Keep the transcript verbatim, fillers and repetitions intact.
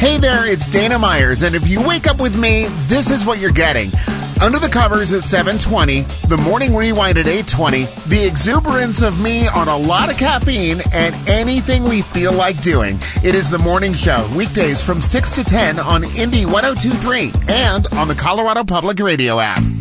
Hey there, it's Dana Myers, and if you wake up with me, this is what you're getting. Under the Covers at seven twenty, the Morning Rewind at eight twenty, the exuberance of me on a lot of caffeine, and anything we feel like doing. It is the morning show, weekdays from six to ten on Indy one oh two point three and on the Colorado Public Radio app.